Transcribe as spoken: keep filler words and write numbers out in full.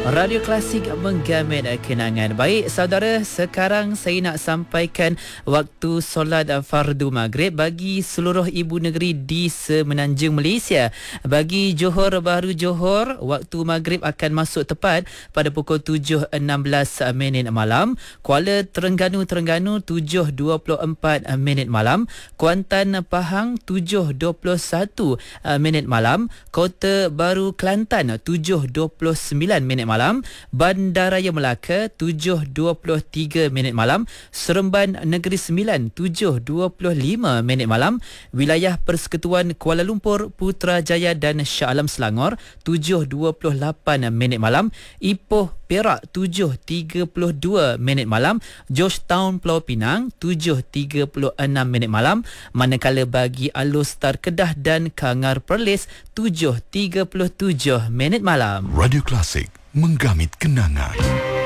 Radio Klasik menggamit kenangan. Baik saudara, sekarang saya nak sampaikan waktu solat fardu maghrib bagi seluruh ibu negeri di semenanjung Malaysia. Bagi Johor Bahru Johor, waktu maghrib akan masuk tepat pada pukul tujuh enam belas minit malam. Kuala Terengganu Terengganu tujuh dua puluh empat minit malam. Kuantan Pahang tujuh dua puluh satu minit malam. Kota Baru Kelantan tujuh dua puluh sembilan minit malam. Bandaraya Melaka tujuh dua puluh tiga minit malam. Seremban Negeri Sembilan tujuh dua puluh lima minit malam. Wilayah Persekutuan Kuala Lumpur, Putrajaya dan Shah Alam Selangor tujuh dua puluh lapan minit malam. Ipoh Perak tujuh tiga puluh dua minit malam. Georgetown Pulau Pinang tujuh tiga puluh enam minit malam. Manakala bagi Alor Star Kedah dan Kangar Perlis tujuh tiga puluh tujuh minit malam. Radio Klasik menggamit kenangan.